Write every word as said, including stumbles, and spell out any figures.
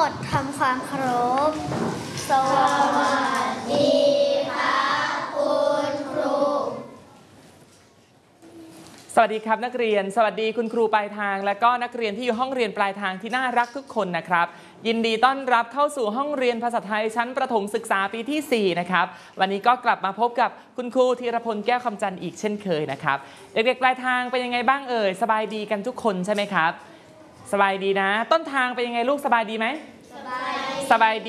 ดทำความเคารพสวัสดีค่ะคุณครูสวัสดีครับนักเรียนสวัสดีคุณครูปลายทางและก็นักเรียนที่อยู่ห้องเรียนปลายทางที่น่ารักทุกคนนะครับยินดีต้อนรับเข้าสู่ห้องเรียนภาษาไทยชั้นประถมศึกษาปีที่สี่นะครับวันนี้ก็กลับมาพบกับคุณครูธีรพลแก้วคำจันทร์อีกเช่นเคยนะครับเด็กๆปลายทางเป็นยังไงบ้างเอ่ยสบายดีกันทุกคนใช่ไหมครับสบายดีนะต้นทางเป็นยังไงลูกสบายดีไหมสบายดีสบายดี